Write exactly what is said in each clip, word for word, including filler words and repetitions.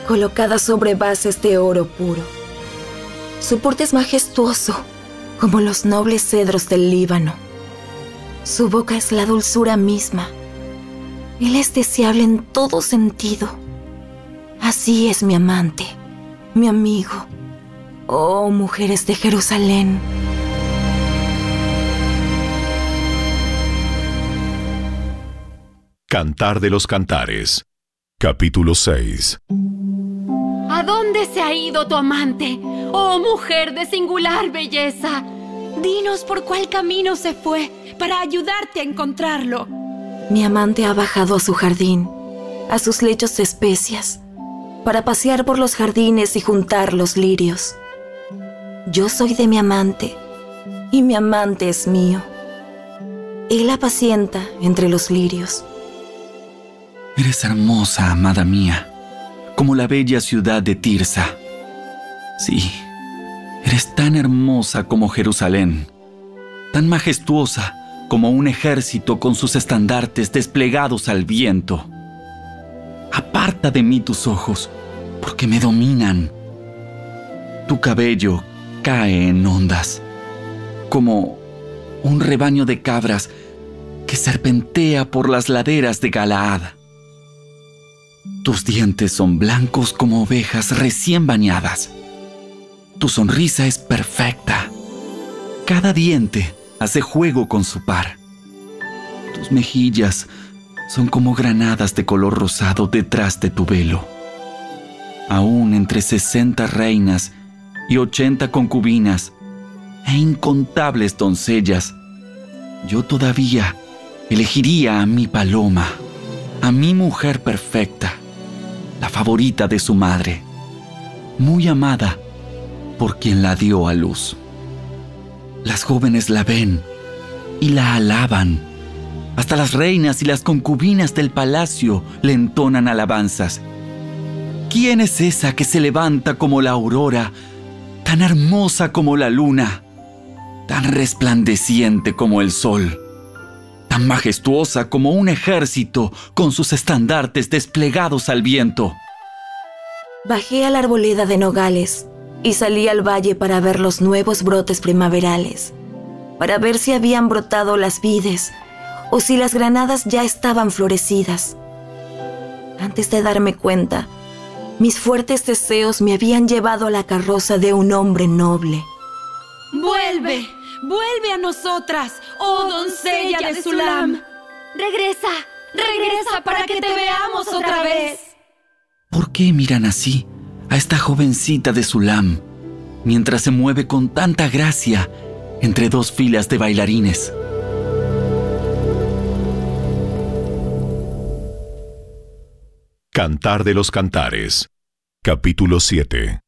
colocada sobre bases de oro puro. Su porte es majestuoso, como los nobles cedros del Líbano. Su boca es la dulzura misma. Él es deseable en todo sentido. Así es mi amante, mi amigo. Oh, mujeres de Jerusalén. Cantar de los Cantares, capítulo seis. ¿A dónde se ha ido tu amante, oh mujer de singular belleza? Dinos por cuál camino se fue para ayudarte a encontrarlo. Mi amante ha bajado a su jardín, a sus lechos de especias, para pasear por los jardines y juntar los lirios. Yo soy de mi amante, y mi amante es mío. Él apacienta entre los lirios. Eres hermosa, amada mía, como la bella ciudad de Tirsa. Sí, eres tan hermosa como Jerusalén, tan majestuosa como un ejército con sus estandartes desplegados al viento. Aparta de mí tus ojos, porque me dominan. Tu cabello cae en ondas, como un rebaño de cabras que serpentea por las laderas de Galaad. Tus dientes son blancos como ovejas recién bañadas. Tu sonrisa es perfecta. Cada diente hace juego con su par. Tus mejillas son como granadas de color rosado detrás de tu velo. Aún entre sesenta reinas y ochenta concubinas e incontables doncellas, yo todavía elegiría a mi paloma, a mi mujer perfecta, la favorita de su madre, muy amada por quien la dio a luz. Las jóvenes la ven y la alaban. Hasta las reinas y las concubinas del palacio le entonan alabanzas. ¿Quién es esa que se levanta como la aurora, tan hermosa como la luna, tan resplandeciente como el sol, tan majestuosa como un ejército con sus estandartes desplegados al viento? Bajé a la arboleda de nogales y salí al valle para ver los nuevos brotes primaverales, para ver si habían brotado las vides o si las granadas ya estaban florecidas. Antes de darme cuenta, mis fuertes deseos me habían llevado a la carroza de un hombre noble. ¡Vuelve! ¡Vuelve a nosotras, oh doncella de Sulam! ¡Regresa! ¡Regresa para que te veamos otra vez! ¿Por qué miran así a esta jovencita de Sulam, mientras se mueve con tanta gracia entre dos filas de bailarines? Cantar de los Cantares, capítulo siete.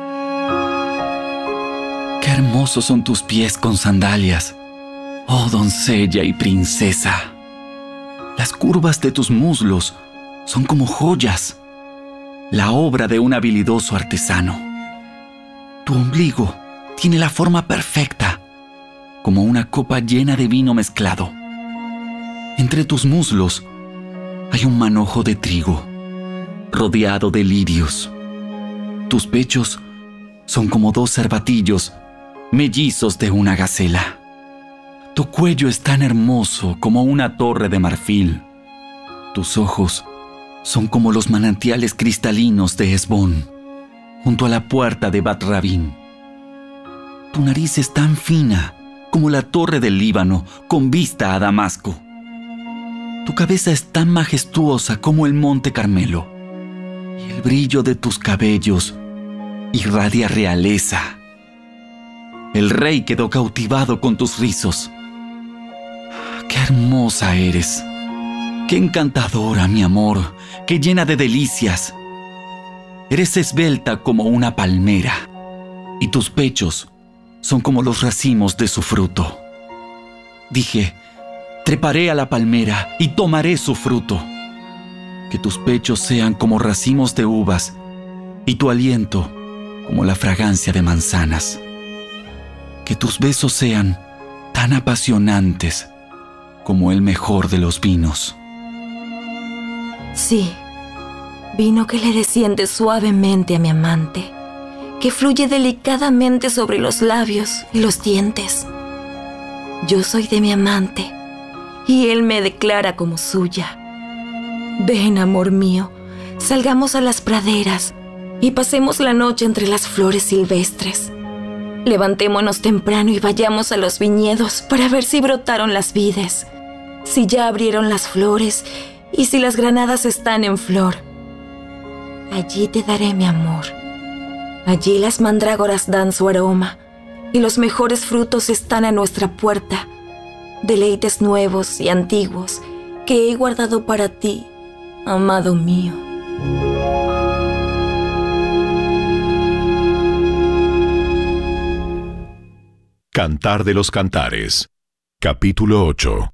Qué hermosos son tus pies con sandalias, oh doncella y princesa. Las curvas de tus muslos son como joyas, la obra de un habilidoso artesano. Tu ombligo tiene la forma perfecta, como una copa llena de vino mezclado. Entre tus muslos hay un manojo de trigo, rodeado de lirios. Tus pechos son como dos cervatillos, mellizos de una gacela. Tu cuello es tan hermoso como una torre de marfil. Tus ojos son como los manantiales cristalinos de Hesbón, junto a la puerta de Bat Rabín. Tu nariz es tan fina como la torre del Líbano con vista a Damasco. Tu cabeza es tan majestuosa como el monte Carmelo, y el brillo de tus cabellos irradia realeza. El rey quedó cautivado con tus rizos. ¡Qué hermosa eres! ¡Qué encantadora, mi amor! ¡Qué llena de delicias! Eres esbelta como una palmera, y tus pechos son como los racimos de su fruto. Dije, treparé a la palmera y tomaré su fruto. Que tus pechos sean como racimos de uvas, y tu aliento como la fragancia de manzanas. Que tus besos sean tan apasionantes como el mejor de los vinos. Sí, Vino que le desciende suavemente a mi amante, que fluye delicadamente sobre los labios y los dientes. Yo soy de mi amante, y él me declara como suya. Ven, amor mío, salgamos a las praderas y pasemos la noche entre las flores silvestres. Levantémonos temprano y vayamos a los viñedos para ver si brotaron las vides, si ya abrieron las flores y si las granadas están en flor. Allí te daré mi amor. Allí las mandrágoras dan su aroma y los mejores frutos están a nuestra puerta, deleites nuevos y antiguos que he guardado para ti, amado mío. Cantar de los Cantares, capítulo ocho.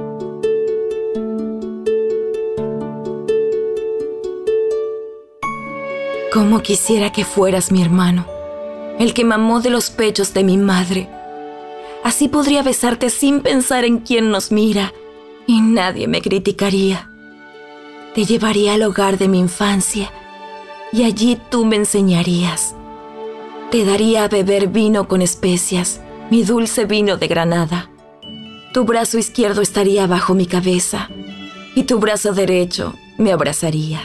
Cómo quisiera que fueras mi hermano, el que mamó de los pechos de mi madre. Así podría besarte sin pensar en quién nos mira, y nadie me criticaría. Te llevaría al hogar de mi infancia, y allí tú me enseñarías. Te daría a beber vino con especias, mi dulce vino de Granada. Tu brazo izquierdo estaría bajo mi cabeza, y tu brazo derecho me abrazaría.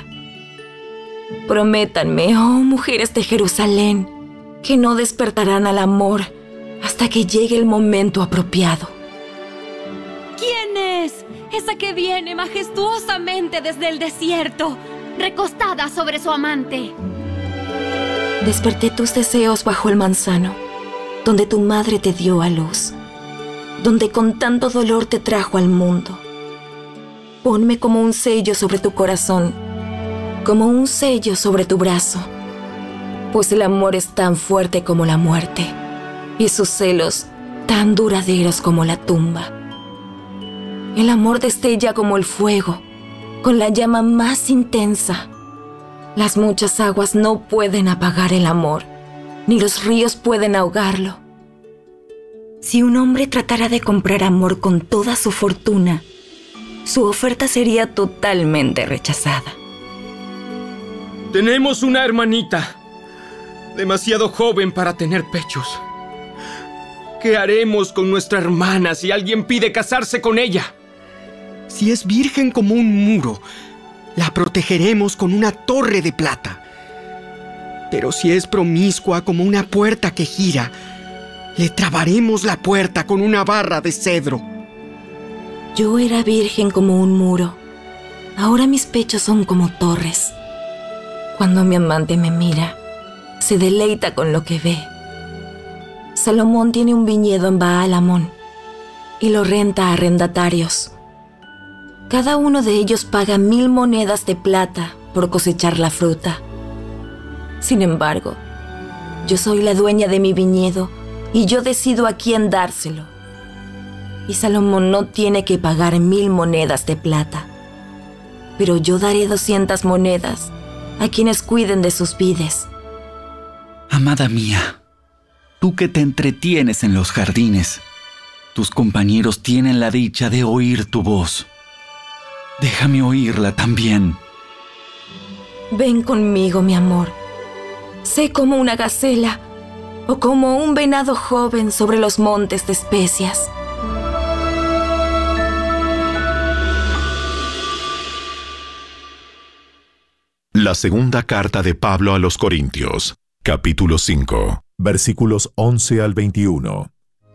Prométanme, oh mujeres de Jerusalén, que no despertarán al amor hasta que llegue el momento apropiado. ¿Quién es esa que viene majestuosamente desde el desierto, recostada sobre su amante? Desperté tus deseos bajo el manzano, donde tu madre te dio a luz, donde con tanto dolor te trajo al mundo. Ponme como un sello sobre tu corazón, como un sello sobre tu brazo, pues el amor es tan fuerte como la muerte, y sus celos tan duraderos como la tumba. El amor destella como el fuego, con la llama más intensa. Las muchas aguas no pueden apagar el amor, ni los ríos pueden ahogarlo. Si un hombre tratara de comprar amor con toda su fortuna, su oferta sería totalmente rechazada. Tenemos una hermanita, demasiado joven para tener pechos. ¿Qué haremos con nuestra hermana si alguien pide casarse con ella? Si es virgen como un muro, la protegeremos con una torre de plata. Pero si es promiscua como una puerta que gira, le trabaremos la puerta con una barra de cedro. Yo era virgen como un muro. Ahora mis pechos son como torres. Cuando mi amante me mira, se deleita con lo que ve. Salomón tiene un viñedo en Baal-Hamón y lo renta a arrendatarios. Cada uno de ellos paga mil monedas de plata por cosechar la fruta. Sin embargo, yo soy la dueña de mi viñedo y yo decido a quién dárselo. Y Salomón no tiene que pagar mil monedas de plata, pero yo daré doscientas monedas a quienes cuiden de sus vides. Amada mía, tú que te entretienes en los jardines, tus compañeros tienen la dicha de oír tu voz. Déjame oírla también. Ven conmigo, mi amor. Sé como una gacela o como un venado joven sobre los montes de especias. La segunda carta de Pablo a los Corintios, capítulo cinco, versículos once al veintiuno.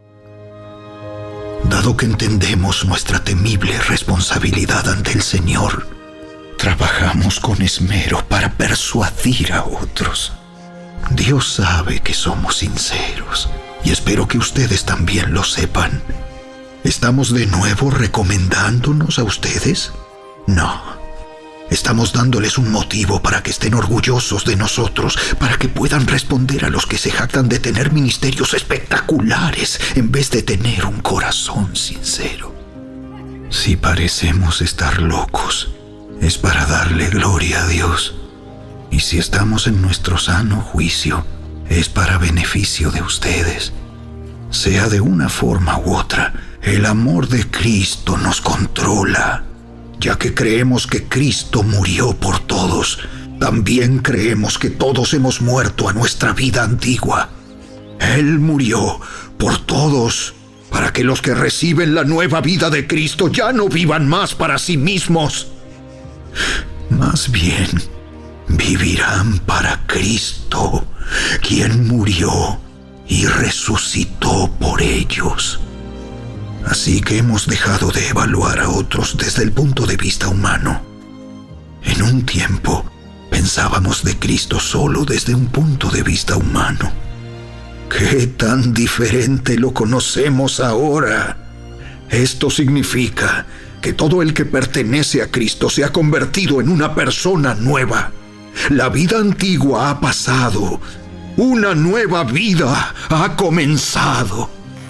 Dado que entendemos nuestra temible responsabilidad ante el Señor, trabajamos con esmero para persuadir a otros. Dios sabe que somos sinceros y espero que ustedes también lo sepan. ¿Estamos de nuevo recomendándonos a ustedes? No. Estamos dándoles un motivo para que estén orgullosos de nosotros, para que puedan responder a los que se jactan de tener ministerios espectaculares en vez de tener un corazón sincero. Si parecemos estar locos, es para darle gloria a Dios. Y si estamos en nuestro sano juicio, es para beneficio de ustedes. Sea de una forma u otra, el amor de Cristo nos controla, ya que creemos que Cristo murió por todos también creemos que todos hemos muerto a nuestra vida antigua. Él murió por todos, para que los que reciben la nueva vida de Cristo ya no vivan más para sí mismos. Más bien, vivirán para Cristo, quien murió y resucitó por ellos. Así que hemos dejado de evaluar a otros desde el punto de vista humano. En un tiempo, pensábamos de Cristo solo desde un punto de vista humano. ¡Qué tan diferente lo conocemos ahora! Esto significa que todo el que pertenece a Cristo se ha convertido en una persona nueva. La vida antigua ha pasado. Una nueva vida ha comenzado.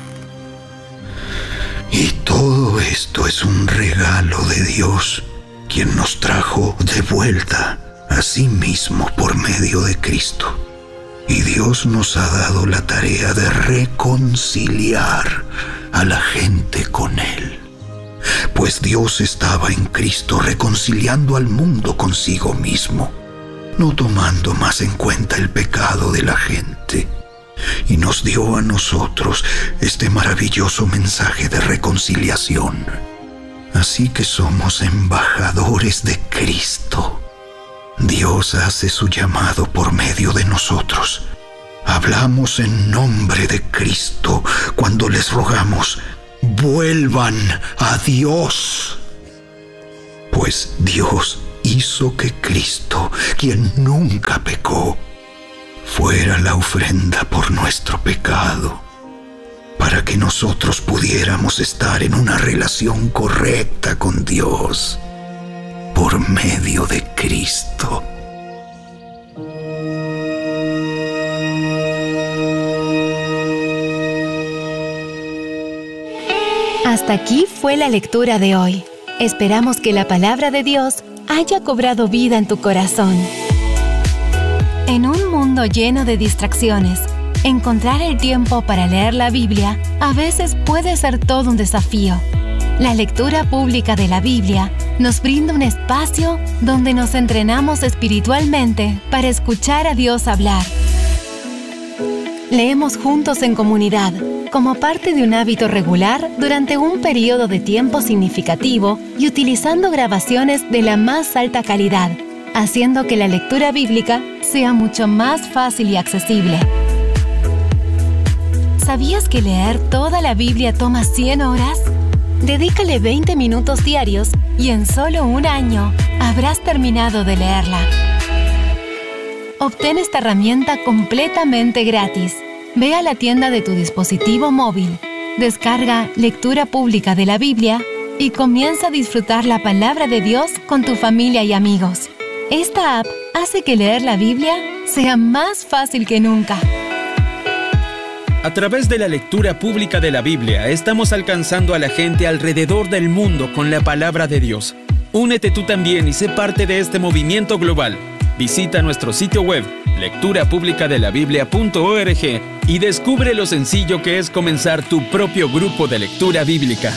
Y todo esto es un regalo de Dios, quien nos trajo de vuelta a sí mismo por medio de Cristo. Y Dios nos ha dado la tarea de reconciliar a la gente con Él. Pues Dios estaba en Cristo reconciliando al mundo consigo mismo, no tomando más en cuenta el pecado de la gente. Y nos dio a nosotros este maravilloso mensaje de reconciliación. Así que somos embajadores de Cristo. Dios hace su llamado por medio de nosotros. Hablamos en nombre de Cristo cuando les rogamos: vuelvan a Dios. Pues Dios hizo que Cristo, quien nunca pecó, fuera la ofrenda por nuestro pecado, para que nosotros pudiéramos estar en una relación correcta con Dios por medio de Cristo. Hasta aquí fue la lectura de hoy. Esperamos que la palabra de Dios haya cobrado vida en tu corazón. En un mundo lleno de distracciones, encontrar el tiempo para leer la Biblia a veces puede ser todo un desafío. La lectura pública de la Biblia nos brinda un espacio donde nos entrenamos espiritualmente para escuchar a Dios hablar. Leemos juntos en comunidad, como parte de un hábito regular durante un periodo de tiempo significativo y utilizando grabaciones de la más alta calidad, haciendo que la lectura bíblica sea mucho más fácil y accesible. ¿Sabías que leer toda la Biblia toma cien horas? Dedícale veinte minutos diarios y en solo un año habrás terminado de leerla. Obtén esta herramienta completamente gratis. Ve a la tienda de tu dispositivo móvil, descarga Lectura Pública de la Biblia y comienza a disfrutar la palabra de Dios con tu familia y amigos. Esta app hace que leer la Biblia sea más fácil que nunca. A través de la lectura pública de la Biblia, estamos alcanzando a la gente alrededor del mundo con la palabra de Dios. Únete tú también y sé parte de este movimiento global. Visita nuestro sitio web, lectura pública de la biblia punto org, y descubre lo sencillo que es comenzar tu propio grupo de lectura bíblica.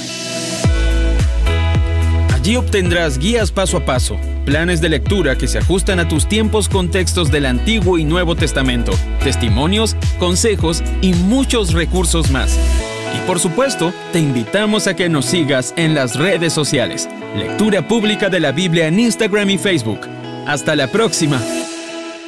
Allí obtendrás guías paso a paso, planes de lectura que se ajustan a tus tiempos con textos del Antiguo y Nuevo Testamento, testimonios, consejos y muchos recursos más. Y por supuesto, te invitamos a que nos sigas en las redes sociales. Lectura Pública de la Biblia en Instagram y Facebook. ¡Hasta la próxima!